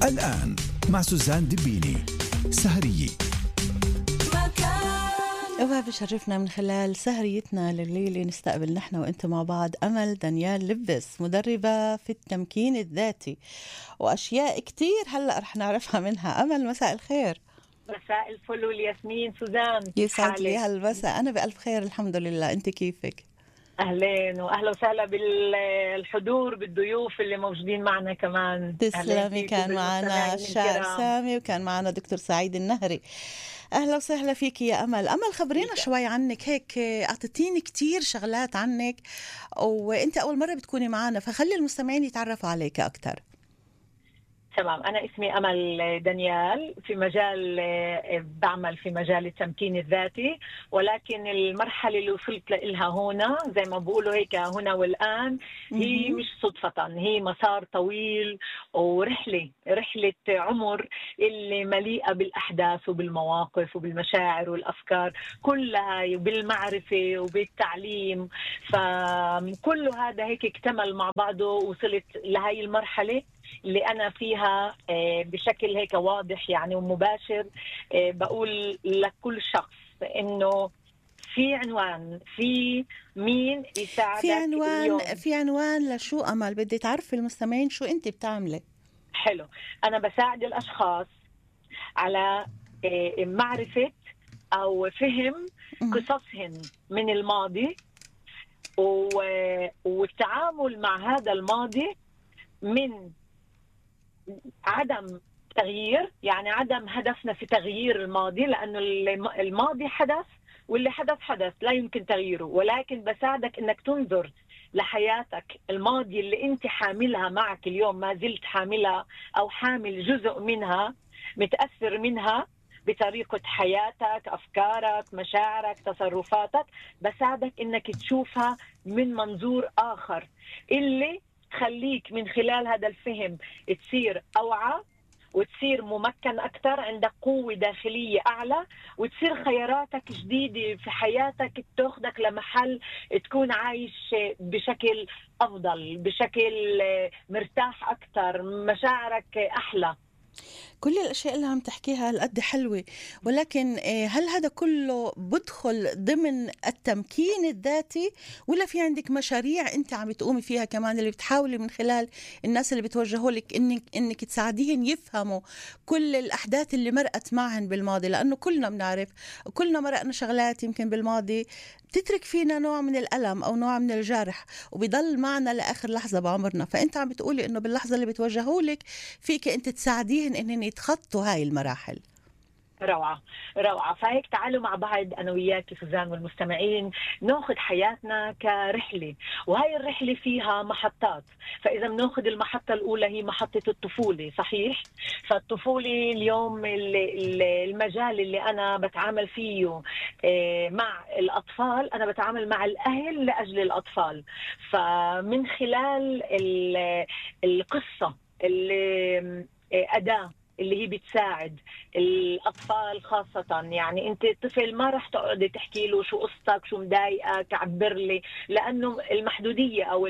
الآن مع سوزان دبيني سهرية. وبشرفنا من خلال سهريتنا لليلة نستقبل نحن وانتم مع بعض أمل دانيال لبس، مدربة في التمكين الذاتي، وأشياء كتير هلأ رح نعرفها منها. أمل مساء الخير. مساء الفل والياسمين. سوزان يسعد لي هالمساء. أنا بألف خير الحمد لله، أنت كيفك؟ أهلين وأهلا وسهلا بالحضور بالضيوف اللي موجودين معنا كمان. تسلمي. كان معنا الشاعر سامي وكان معنا دكتور سعيد النهري. أهلا وسهلا فيك يا أمل. أمل خبرينا شوي عنك، هيك أعطيتيني كتير شغلات عنك وإنت أول مرة بتكوني معنا، فخلي المستمعين يتعرفوا عليك أكتر. تمام، أنا اسمي أمل دانيال، في مجال بعمل في مجال التمكين الذاتي، ولكن المرحلة اللي وصلت لها هنا زي ما بقولوا هيك هنا والآن هي مش صدفة، هي مسار طويل ورحلة عمر اللي مليئة بالأحداث وبالمواقف وبالمشاعر والأفكار كلها، بالمعرفة وبالتعليم، فكل هذا هيك اكتمل مع بعضه وصلت لهي المرحلة اللي أنا فيها بشكل هيك واضح يعني ومباشر. بقول لكل شخص إنه في عنوان، في مين يساعدك. في عنوان لشو أمل؟ بدي تعرف المستمعين شو أنت بتعملي. حلو، أنا بساعد الأشخاص على معرفة أو فهم قصصهم من الماضي والتعامل مع هذا الماضي من عدم تغيير، يعني عدم هدفنا في تغيير الماضي، لأنه الماضي حدث واللي حدث لا يمكن تغييره، ولكن بساعدك إنك تنظر لحياتك الماضي اللي أنت حاملها معك اليوم، ما زلت حاملها أو حامل جزء منها، متأثر منها بطريقة حياتك، أفكارك، مشاعرك، تصرفاتك. بساعدك إنك تشوفها من منظور آخر اللي خليك من خلال هذا الفهم تصير أوعى وتصير ممكن أكثر، عندك قوة داخلية أعلى، وتصير خياراتك جديدة في حياتك تأخذك لمحل تكون عايش بشكل أفضل، بشكل مرتاح أكثر، مشاعرك أحلى. كل الأشياء اللي عم تحكيها هالقد حلوة، ولكن هل هذا كله بدخل ضمن التمكين الذاتي، ولا في عندك مشاريع أنت عم تقومي فيها كمان اللي بتحاولي من خلال الناس اللي بتوجهوا لك إنك تساعديهم يفهموا كل الأحداث اللي مرقت معهن بالماضي؟ لأنه كلنا بنعرف، كلنا مرقنا شغلات يمكن بالماضي تترك فينا نوع من الألم أو نوع من الجرح وبيضل معنا لآخر لحظة بعمرنا. فأنت عم بتقولي إنه باللحظة اللي بتوجهوا لك فيك أنت تساعديهن إنهن يتخطوا هاي المراحل. روعة. فهيك تعالوا مع بعض أنا وياك سوزان والمستمعين ناخذ حياتنا كرحلة، وهي الرحلة فيها محطات. فإذا بناخذ المحطة الأولى هي محطة الطفولة، صحيح؟ فالطفولة اليوم المجال اللي أنا بتعامل فيه مع الأطفال، أنا بتعامل مع الأهل لأجل الأطفال. فمن خلال القصة اللي أداة اللي هي بتساعد الأطفال خاصة، يعني أنت الطفل ما رح تقعد تحكي له شو قصتك، شو مضايقك، عبر لي، لأنه المحدودية أو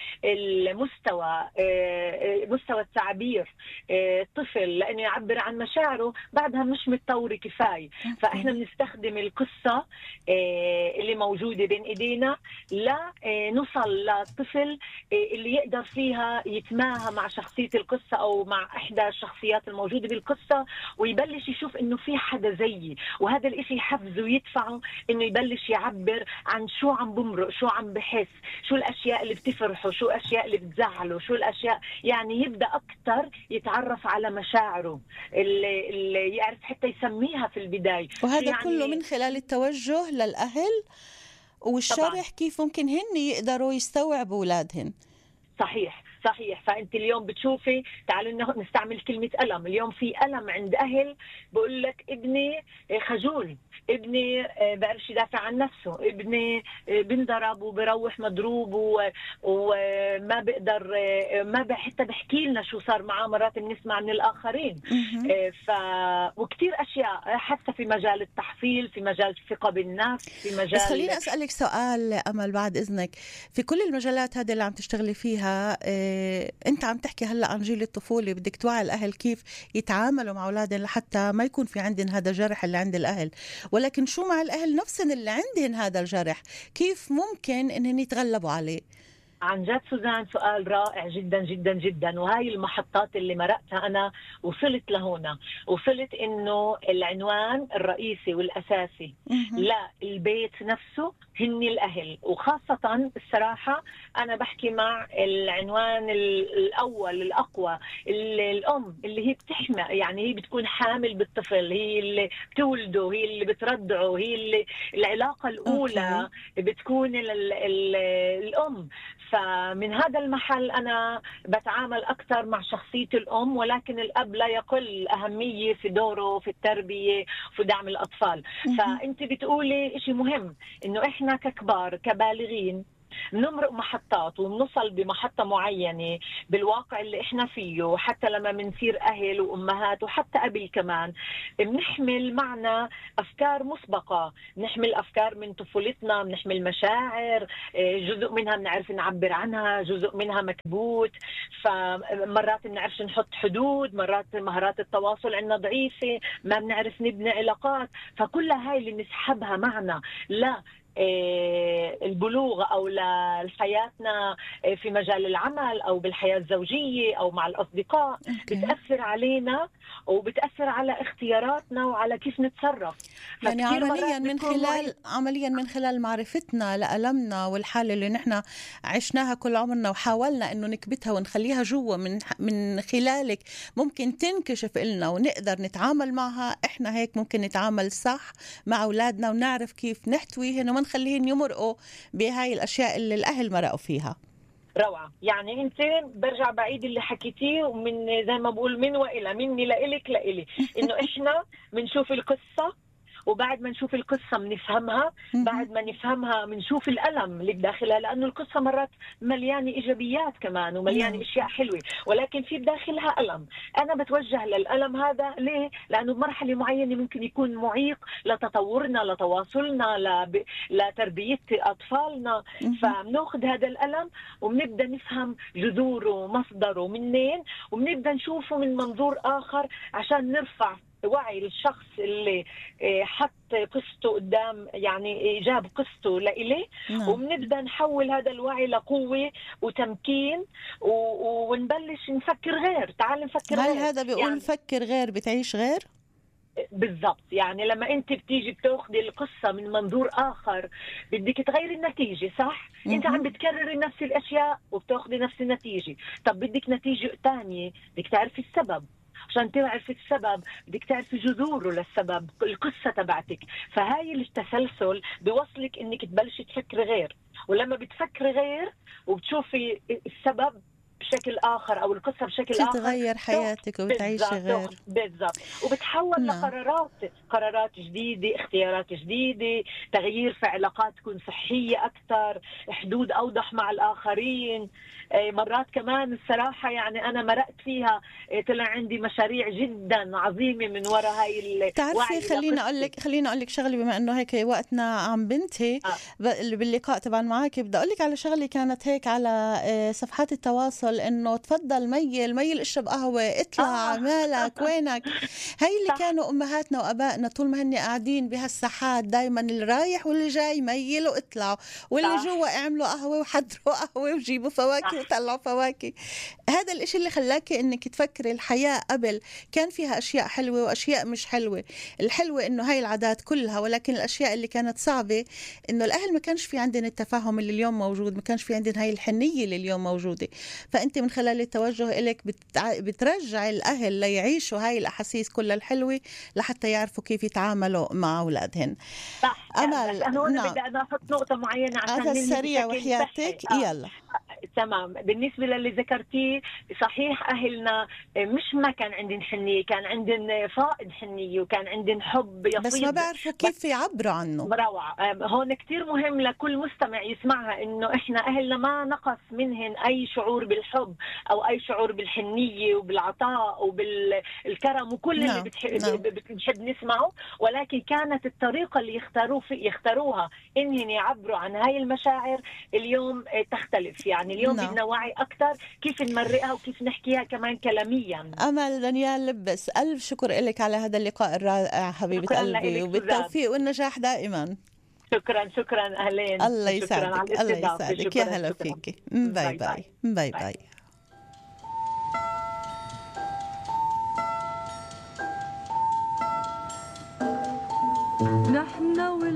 المستوى مستوى التعبير الطفل لأنه يعبر عن مشاعره بعدها مش متطور كفاية. فإحنا بنستخدم القصة اللي موجودة بين إيدينا لنوصل للطفل اللي يقدر فيها يتماهى مع شخصية القصة أو مع إحدى الشخصيات الموجودة بالقصة، ويبلش يشوف إنه في حدا زيي، وهذا الإشي يحفزه ويدفعه إنه يبلش يعبر عن شو عم بمرق، شو عم بحس، شو الأشياء اللي بتفرحه، شو الأشياء اللي بتزعله، شو الأشياء، يعني يبدأ أكتر يتعرف على مشاعره اللي يعرف حتى يسميها في البداية. وهذا يعني كله من خلال التوجه للأهل والشرح طبعاً. كيف ممكن هن يقدروا يستوعبوا أولادهن. صحيح. فأنت اليوم بتشوفي، تعالوا نستعمل كلمة ألم. اليوم في ألم عند أهل بقول لك ابني خجول، ابني بعرفش يدافع عن نفسه، ابني بنضرب وبروح مضروب وما بقدر ما حتى بحكي لنا شو صار معاه، مرات بنسمع من الآخرين. وكتير أشياء حتى في مجال التحصيل، في مجال الثقة بالنفس، في مجال. بس خليني أسألك سؤال أمل بعد إذنك، في كل المجالات هذه اللي عم تشتغلي فيها أنت عم تحكي هلأ عن جيل الطفولة، بدك توعي الأهل كيف يتعاملوا مع أولادهم لحتى ما يكون في عندهم هذا الجرح اللي عند الأهل. ولكن شو مع الأهل نفسهم اللي عندهم هذا الجرح، كيف ممكن إنهم يتغلبوا عليه؟ عن جد سوزان سؤال رائع جدا جدا جدا، وهاي المحطات اللي مرقتها أنا وصلت لهنا، وصلت إنه العنوان الرئيسي والأساسي للبيت نفسه هن الأهل، وخاصة الصراحة أنا بحكي مع العنوان الأول الأقوى الأم، اللي هي بتحمى، يعني هي بتكون حامل بالطفل، هي اللي بتولده، هي اللي بترضعه، هي اللي العلاقة الأولى بتكون الأم. فمن هذا المحل أنا بتعامل أكثر مع شخصية الأم، ولكن الأب لا يقل أهمية في دوره في التربية وفي دعم الأطفال. فأنت بتقولي إشي مهم، إنه إحنا ككبار كبالغين نمرق محطات ونوصل بمحطة معينة بالواقع اللي احنا فيه، حتى لما بنصير أهل وأمهات وحتى قبل كمان بنحمل معنا أفكار مسبقة، بنحمل أفكار من طفولتنا، بنحمل مشاعر، جزء منها بنعرف نعبر عنها، جزء منها مكبوت، فمرات بنعرفش نحط حدود، مرات مهارات التواصل عندنا ضعيفة، ما بنعرف نبني علاقات. فكل هاي اللي بنسحبها معنا لا البلوغ أو لحياتنا في مجال العمل أو بالحياة الزوجية أو مع الأصدقاء بتأثر علينا وبتأثر على اختياراتنا وعلى كيف نتصرف. يعني عمليا من خلال معرفتنا لألمنا والحالة اللي نحن عشناها كل عمرنا وحاولنا إنه نكبتها ونخليها جوا، من خلالك ممكن تنكشف إلنا ونقدر نتعامل معها. إحنا هيك ممكن نتعامل صح مع أولادنا ونعرف كيف نحتويهن وما نخليهن يمرقوا بهاي الأشياء اللي الأهل مرقوا فيها. روعة. يعني انت برجع بعيد اللي حكيتيه، ومن زي ما بقول من وإلى، مني لإلك لإلي، انه احنا بنشوف القصة، وبعد ما نشوف القصة بنفهمها، بعد ما نفهمها بنشوف الألم اللي بداخلها، لأنه القصة مرات مليانة إيجابيات كمان ومليانة أشياء حلوة، ولكن في بداخلها ألم. أنا بتوجه للألم هذا ليه؟ لأنه بمرحلة معينة ممكن يكون معيق لتطورنا، لتواصلنا، لتربية أطفالنا. فبناخذ هذا الألم وبنبدأ نفهم جذوره ومصدره منين، وبنبدأ نشوفه من منظور آخر عشان نرفع وعي الشخص اللي حط قصته قدام، يعني جاب قصته لإلي. وبنبدأ نحول هذا الوعي لقوة وتمكين ونبلش نفكر غير. تعال نفكر غير. هل هذا بيقول يعني فكر غير بتعيش غير؟ بالضبط. يعني لما انت بتيجي بتاخذي القصة من منظور آخر بدك تغيري النتيجة، صح؟ انت عم بتكرري نفس الأشياء وبتاخذي نفس النتيجة. طب بدك نتيجة تانية، بدك تعرفي السبب. عشان تعرف السبب بدك تعرفي جذوره للسبب، القصة تبعتك. فهاي التسلسل بيوصلك انك تبلشي تفكري غير، ولما بتفكري غير وبتشوفي السبب بشكل آخر أو القصة بشكل آخر تتغير حياتك وبتعيشي غير. بالضبط. وبتحول قرارات جديدة، اختيارات جديدة، تغيير في علاقات تكون صحية أكثر، حدود أوضح مع الآخرين. مرات كمان الصراحة يعني أنا مرقت فيها، طلع عندي مشاريع جدا عظيمة من وراء هاي الوعي. تعرفي خليني أقول لك شغلة، بما أنه هيك وقتنا عم بنتهي باللقاء طبعا معك، بدي أقول لك على شغلة كانت هيك على صفحات التواصل، إنه تفضل ميل اشرب قهوة، اطلع مالك وينك. هاي اللي كانوا أمهاتنا وأبائنا طول ما هن قاعدين بهالساحات دايما اللي رايح واللي جاي ميلوا اطلعوا، واللي جوا اعملوا قهوة وحضروا قهوة وجيبوا فواكه وطلعوا فواكه. هذا الاشي اللي خلاكي انك تفكري الحياة قبل كان فيها اشياء حلوة واشياء مش حلوة. الحلوة انه هاي العادات كلها، ولكن الاشياء اللي كانت صعبة انه الاهل ما كانش في عندنا التفاهم اللي اليوم موجود، ما كانش في عندنا هاي الحنية اللي اليوم موجودة. فانت من خلال التوجه إليك بترجع الاهل ليعيشوا هاي الاحاسيس كلها الحلوة لحتى يعرفوا كيف يتعاملوا مع اولادهن. صح. أمل، أنا بدي أحط نقطة معينة عشان هذا السريع وحياتك. يلا تمام. بالنسبة للي ذكرتيه صحيح، أهلنا مش ما كان عندن حنية، كان عندن فائض حنية وكان عندن حب يفيض، بس ما بعرفوا كيف يعبروا عنه. روعة. هون كتير مهم لكل مستمع يسمعها إنه إحنا أهلنا ما نقص منهن أي شعور بالحب أو أي شعور بالحنية وبالعطاء وبالكرم وكل اللي بنحب نسمعه، ولكن كانت الطريقة اللي يختاروها إنهن يعبروا عن هاي المشاعر اليوم تختلف. يعني اليوم نعم. بدنا وعي أكثر كيف نمرقها وكيف نحكيها كمان كلاميا. أمل دانيال لبس، ألف شكر لك على هذا اللقاء الرائع حبيبة شكراً قلبي، لإلك وبالتوفيق والنجاح دائما. شكرا أهلين. الله شكرا على يسعدك، الله الاستضافة. يسعدك، يا شكراً، هلا شكراً. فيكي. باي باي باي باي. باي. نحن